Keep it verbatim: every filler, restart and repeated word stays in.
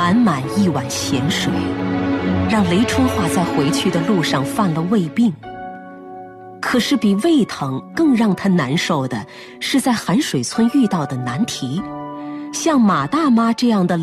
满满一碗咸水，让雷春华在回去的路上犯了胃病。可是比胃疼更让他难受的是在寒水村遇到的难题，像马大妈这样的